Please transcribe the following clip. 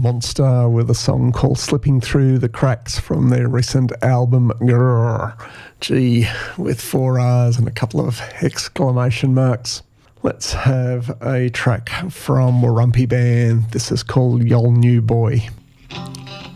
Monster with a song called Slipping Through the Cracks from their recent album Grrr, G, with 4 R's and a couple of exclamation marks. Let's have a track from Warumpi Band. This is called Yol New Boy.